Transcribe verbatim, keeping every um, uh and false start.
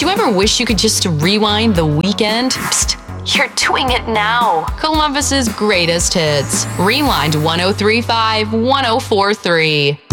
Did you ever wish you could just rewind the weekend? Psst, you're doing it now. Columbus's greatest hits. Rewind one oh three point five, one oh four point three.